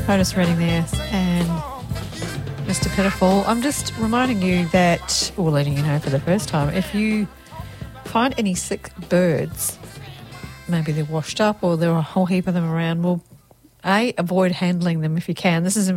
Otis Redding there and Mr. Pitiful. I'm just reminding you that, or letting you know for the first time, if you find any sick birds, maybe they're washed up or there are a whole heap of them around, well, avoid handling them if you can. This is